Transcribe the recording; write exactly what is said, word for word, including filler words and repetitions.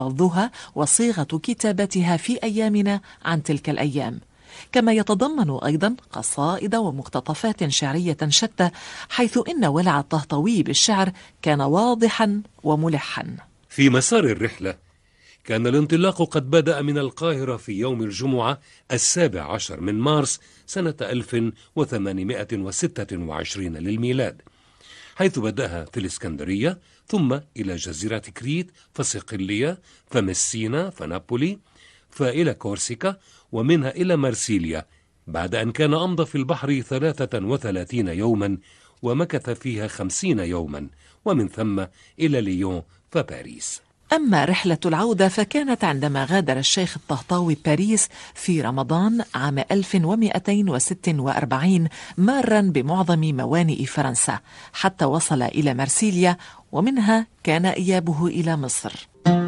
لفظها وصيغة كتابتها في أيامنا عن تلك الأيام، كما يتضمن أيضا قصائد ومقتطفات شعرية شتى، حيث إن ولع الطهطاوي بالشعر كان واضحا وملحا. في مسار الرحلة كان الانطلاق قد بدأ من القاهرة في يوم الجمعة السابع عشر من مارس سنة ألف وثمانمائة وستة وعشرين للميلاد، حيث بدأها في الإسكندرية، ثم إلى جزيرة كريت، فصقلية، فمسينا، فنابولي، فإلى كورسيكا، ومنها إلى مرسيليا، بعد أن كان أمضى في البحر ثلاثة وثلاثين يوما ومكث فيها خمسين يوما، ومن ثم إلى ليون فباريس. أما رحلة العودة فكانت عندما غادر الشيخ الطهطاوي باريس في رمضان عام ألف ومئتين وستة وأربعين، مارا بمعظم موانئ فرنسا حتى وصل إلى مرسيليا، ومنها كان إيابه إلى مصر.